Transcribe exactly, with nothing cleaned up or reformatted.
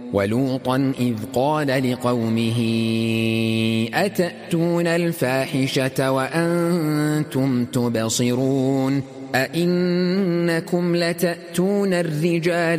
ولوطا إذ قال لقومه أتأتون الفاحشة وأنتم تبصرون أئنكم لتأتون الرجال